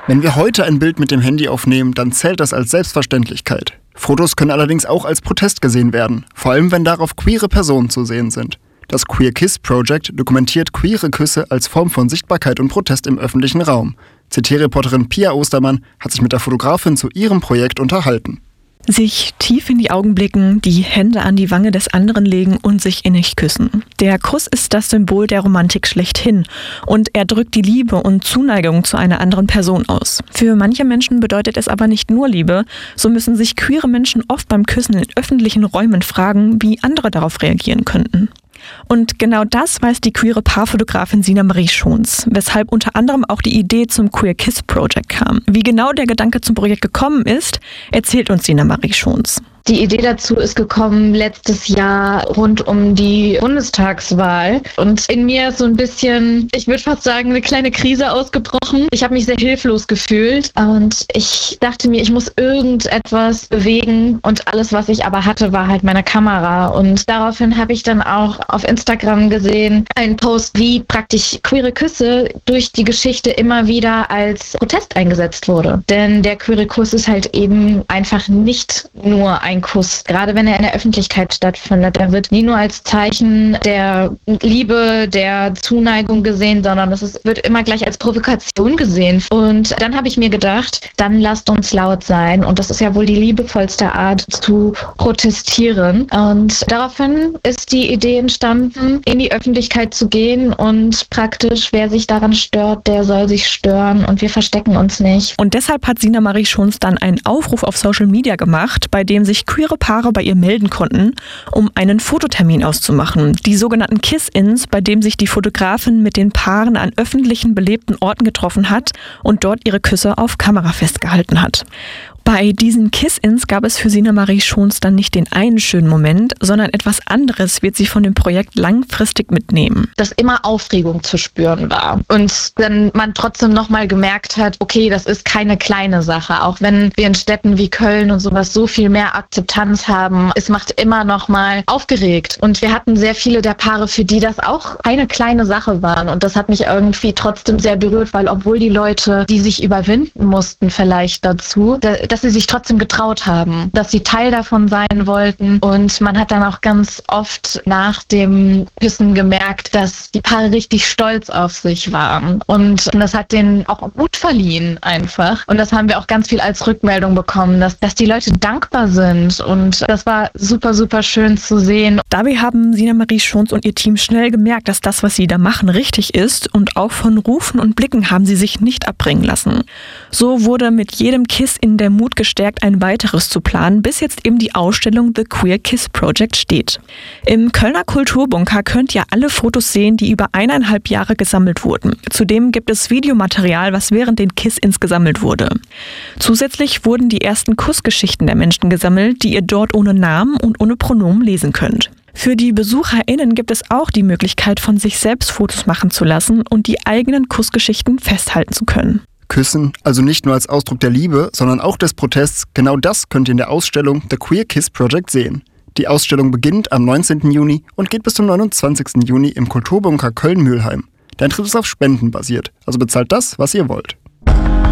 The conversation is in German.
Wenn wir heute ein Bild mit dem Handy aufnehmen, dann zählt das als Selbstverständlichkeit. Fotos können allerdings auch als Protest gesehen werden, vor allem wenn darauf queere Personen zu sehen sind. Das Queer Kiss Project dokumentiert queere Küsse als Form von Sichtbarkeit und Protest im öffentlichen Raum. CT-Reporterin Pia Ostermann hat sich mit der Fotografin zu ihrem Projekt unterhalten. Sich tief in die Augen blicken, die Hände an die Wange des anderen legen und sich innig küssen. Der Kuss ist das Symbol der Romantik schlechthin und er drückt die Liebe und Zuneigung zu einer anderen Person aus. Für manche Menschen bedeutet es aber nicht nur Liebe, so müssen sich queere Menschen oft beim Küssen in öffentlichen Räumen fragen, wie andere darauf reagieren könnten. Und genau das weiß die queere Paarfotografin Sina Marie Schons, weshalb unter anderem auch die Idee zum Queer Kiss Project kam. Wie genau der Gedanke zum Projekt gekommen ist, erzählt uns Sina Marie Schons. Die Idee dazu ist gekommen letztes Jahr rund um die Bundestagswahl. Und in mir ist so ein bisschen, ich würde fast sagen, eine kleine Krise ausgebrochen. Ich habe mich sehr hilflos gefühlt und ich dachte mir, ich muss irgendetwas bewegen. Und alles, was ich aber hatte, war halt meine Kamera. Und daraufhin habe ich dann auch auf Instagram gesehen, einen Post, wie praktisch queere Küsse durch die Geschichte immer wieder als Protest eingesetzt wurde. Denn der queere Kuss ist halt eben einfach nicht nur ein Kuss. Gerade wenn er in der Öffentlichkeit stattfindet, er wird nie nur als Zeichen der Liebe, der Zuneigung gesehen, sondern wird immer gleich als Provokation gesehen. Und dann habe ich mir gedacht, dann lasst uns laut sein. Und das ist ja wohl die liebevollste Art zu protestieren. Und daraufhin ist die Idee entstanden, in die Öffentlichkeit zu gehen und praktisch, wer sich daran stört, der soll sich stören und wir verstecken uns nicht. Und deshalb hat Sina Marie Schons dann einen Aufruf auf Social Media gemacht, bei dem sich queere Paare bei ihr melden konnten, um einen Fototermin auszumachen. Die sogenannten Kiss-Ins, bei dem sich die Fotografin mit den Paaren an öffentlichen, belebten Orten getroffen hat und dort ihre Küsse auf Kamera festgehalten hat. Bei diesen Kiss-Ins gab es für Sina Marie Schons dann nicht den einen schönen Moment, sondern etwas anderes wird sie von dem Projekt langfristig mitnehmen. Dass immer Aufregung zu spüren war und dann man trotzdem nochmal gemerkt hat, okay, das ist keine kleine Sache, auch wenn wir in Städten wie Köln und sowas so viel mehr Akzeptanz haben. Es macht immer nochmal aufgeregt und wir hatten sehr viele der Paare, für die das auch eine kleine Sache waren und das hat mich irgendwie trotzdem sehr berührt, weil obwohl die Leute, die sich überwinden mussten vielleicht dazu, dass sie sich trotzdem getraut haben, dass sie Teil davon sein wollten und man hat dann auch ganz oft nach dem Küssen gemerkt, dass die Paare richtig stolz auf sich waren und das hat denen auch Mut verliehen einfach und das haben wir auch ganz viel als Rückmeldung bekommen, dass die Leute dankbar sind und das war super, super schön zu sehen. Dabei haben Sina Marie Schons und ihr Team schnell gemerkt, dass das, was sie da machen, richtig ist und auch von Rufen und Blicken haben sie sich nicht abbringen lassen. So wurde mit jedem Kiss in der Mut gestärkt, ein weiteres zu planen, bis jetzt eben die Ausstellung The Queer Kiss Project steht. Im Kölner Kulturbunker könnt ihr alle Fotos sehen, die über 1,5 Jahre gesammelt wurden. Zudem gibt es Videomaterial, was während den Kiss-Ins gesammelt wurde. Zusätzlich wurden die ersten Kussgeschichten der Menschen gesammelt, die ihr dort ohne Namen und ohne Pronomen lesen könnt. Für die BesucherInnen gibt es auch die Möglichkeit, von sich selbst Fotos machen zu lassen und die eigenen Kussgeschichten festhalten zu können. Küssen, also nicht nur als Ausdruck der Liebe, sondern auch des Protests, genau das könnt ihr in der Ausstellung The Queer Kiss Project sehen. Die Ausstellung beginnt am 19. Juni und geht bis zum 29. Juni im Kulturbunker Köln-Mülheim. Der Eintritt ist auf Spenden basiert, also bezahlt das, was ihr wollt.